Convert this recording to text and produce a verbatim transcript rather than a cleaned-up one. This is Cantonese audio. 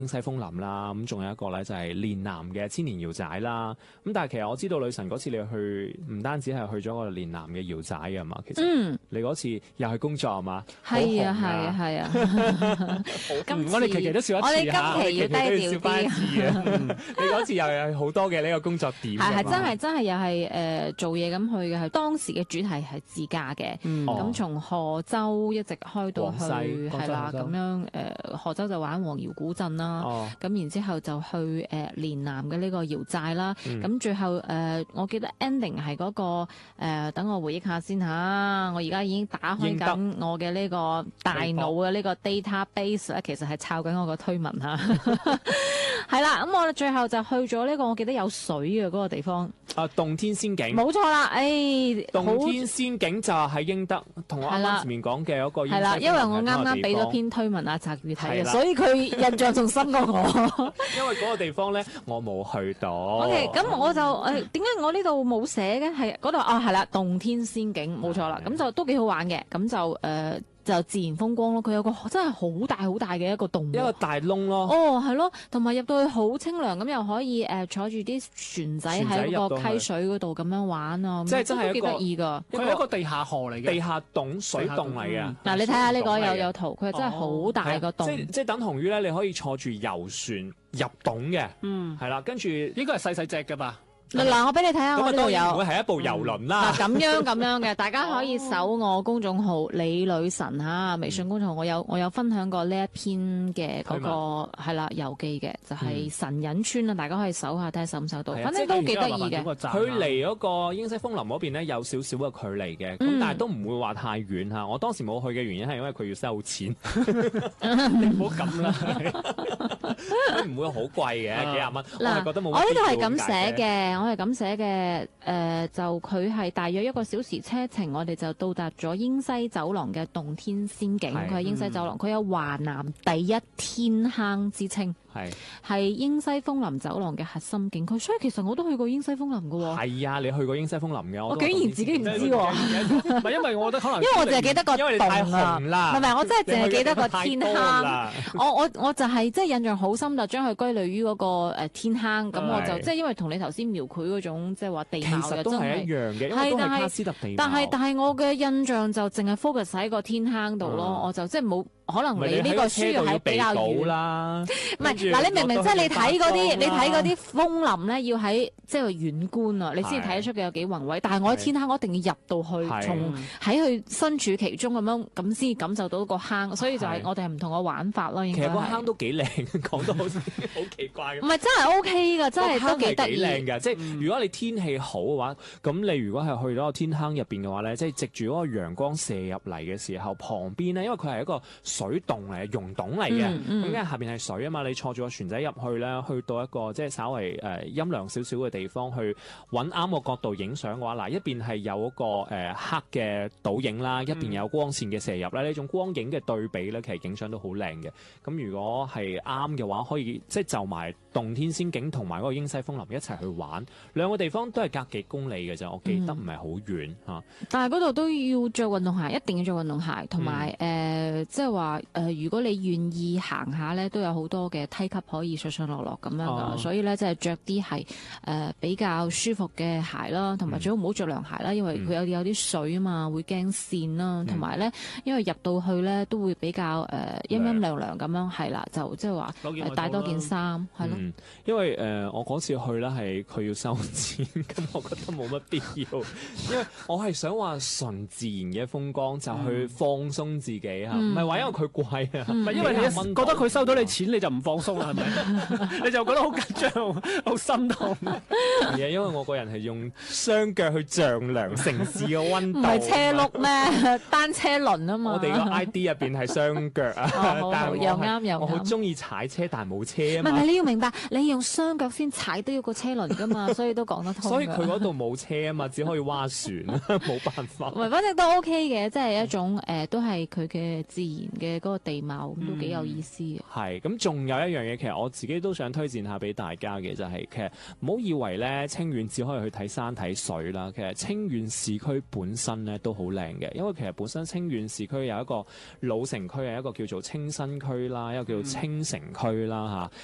英西風林啦，咁仲有一個咧就係連南嘅千年窯寨啦。咁但係其實我知道女神嗰次你去唔單止係去咗個連南嘅窯寨㗎嘛，其實嗯， 你嗰次又係工作係嘛？ 係啊係啊係啊， 嗯我哋期期都笑一次我哋嚇今期要低調笑翻一啲。 次啊！你嗰次又有好多嘅呢個工作點㗎嘛， 係係真係真係又係誒做嘢咁去嘅，係當時嘅主題係自駕嘅， 嗯咁從賀州一直開到廣西去係啦， 廣州咁樣誒賀州就玩黃窯古鎮啦， 哦， 咁然之後就去誒連南嘅呢個窯寨啦， 嗯咁最後誒我記得 ending 係嗰個誒等我回憶下先嚇，我而家已經打開英德緊我嘅呢個大腦嘅呢個 database 咧，其實係抄緊我個推文嚇，係啦，咁我哋最後就去咗呢個我記得有水嘅嗰個地方。 啊，洞天仙境。 冇錯啦，誒，好洞天仙境就係喺英德，同我啱係啦啱前面講嘅嗰個係啦，因為我啱啱俾咗篇， 篇推文阿澤宇睇嘅， 係啦所以佢印象仲深過我。 因為嗰個地方咧我冇去到。 OK，咁我就誒點解我呢度冇寫嘅？係嗰度啊，係啦，洞天仙境冇錯啦，咁就都幾好玩嘅，咁就誒、呃、就自然風光咯。佢有個真係好大好大嘅一個洞喎， 一個大窿咯。 哦，係咯，同埋入到去好清涼，咁又可以誒、呃、坐住啲船仔船仔喺個入到去溪水嗰度咁樣玩啊， 即係真係都幾一個得意㗎。 佢係一個地下河嚟嘅， 地下洞水洞嚟嘅嗯。 嗱，你睇下呢個有有有圖，佢係真係好大個洞。 即即等同於咧，你可以坐住遊船入洞嘅， 嗯， 係啦，跟住應該係細細隻㗎吧？ 嗱嗱，我俾你睇下， 咁啊我呢度有當然唔會。係一部遊輪啦嗱。咁樣咁樣嘅，大家可以搜我公眾號李女神嚇，微信公眾號我有我有分享過呢一篇嘅嗰、 推個係啦遊記嘅，就係、神隱村啊，大家可以搜下睇下搜唔搜到， 係啊反正都幾得意嘅。 佢離嗰個英西風林嗰邊咧有少少嘅距離嘅，咁、 嗯但係都唔會話太遠嚇。我當時冇去嘅原因係因為佢要收錢，你唔好咁啦，佢唔會好貴嘅幾廿蚊，我係覺得冇乜我呢度係必要咁寫解啫。 嘅，我係咁寫嘅，誒、就佢係大約一個小時車程，我哋就到達咗英西走廊嘅洞天仙境。 係佢係英西走廊，佢有華南第一天坑之稱， 係係英西風林走廊嘅核心景區。所以其實我都去過英西風林嘅喎。 係啊，你去過英西風林嘅， 我都竟然自己唔知喎， 唔係因為我覺得可能因為我淨係記得個因為你太洞啊， 紅啦唔係唔係，我真係淨係記得個天你去得太多坑。 啦我我我就係即係印象好深，就將佢歸類於嗰個誒天坑。咁我就係即係因為同你頭先描繪嗰種即係話地其貌嘅真實都係一係。 樣嘅，因為都係係但係卡斯特地貌。 但係但係我嘅印象就淨係 focus 喺個天坑度咯， 嗯我就即係冇可能唔係你呢個輸入喺比較到遠。 啦， 唔係跟住嗱，你明明即係你睇嗰啲，你睇嗰啲啲風林咧，要喺即係遠觀啊，你先睇得出佢有幾宏偉。但係我喺天坑，我一定要入到去， 係從喺佢身處其中咁樣，咁先感受到個坑。所以就係係我哋係唔同嘅玩法咯，應該係其實個坑。都幾靚，講到好似好奇怪咁。 唔係真係 O K 噶，真係都幾得意。 幾靚㗎，即係如果你天氣好嘅話，咁你如果係去到個天坑入邊嘅話咧，即係藉住嗰個陽光射入嚟嘅時候，旁邊咧，因為佢係一個水洞嚟嘅，溶洞嚟嘅，咁嗯嗯因為下邊係水啊嘛，你坐住個船仔入去咧，去到一個即係稍為誒、呃、陰涼少少嘅地方，去揾啱個角度影相嘅話，嗱一邊係有嗰、個、呃、黑嘅倒影啦，一邊有光線嘅射入咧，呢種光影嘅對比咧，其實影相都好靚嘅。咁如果係啱嘅話，可以即係就埋洞天仙境同埋嗰個英西風林一齊去玩，兩個地方都係隔幾公里嘅啫，我記得唔係好遠嚇。 但係嗰度都要着運動鞋，一定要着運動鞋，同埋誒，即係話誒，如果你願意行下咧，都有好多嘅梯級可以上上落落咁樣噶， 哦所以咧即係着啲係誒比較舒服嘅鞋啦，同埋最好唔好着涼鞋啦，因為佢有有啲水啊嘛，會驚跣啦，同埋咧因為入到去咧都會比較誒陰陰涼涼咁樣，係啦，就即係話攞件外套誒帶多啦件衫，係咯。 嗯，因為誒、呃我嗰次去咧係佢要收錢，咁我覺得冇乜必要，因為我係想話純自然嘅風光就去放鬆自己嚇，唔係話因為佢貴啊， 唔係因為你一覺得佢收到你錢你就唔放鬆啦，係咪？你就覺得好緊張、好心痛。 係啊，因為我個人係用雙腳去丈量城市嘅温度， 唔係車轆咩？單車輪啊嘛。 我哋個 I D 入邊係雙腳啊， 哦好但係我係又啱又啱我好中意踩車，但係冇車啊嘛唔係唔係，。你要明白，你用雙腳先踩都要個車輪噶嘛，所以都講得通㗎。 所以佢嗰度冇車啊嘛，只可以划船，冇辦法唔。係，反正都 OK 嘅，即係一種誒、呃都係佢嘅自然嘅嗰個地貌，咁都幾有意思嘅。 係咁，仲有一樣嘢，其實我自己都想推薦下俾大家嘅，就係、是、其實唔好以為咧清遠只可以去睇山睇水啦。其實清遠市區本身咧都好靚嘅，因為其實本身清遠市區有一個老城區，係一個叫做清新區啦，一個叫做清城區啦嚇。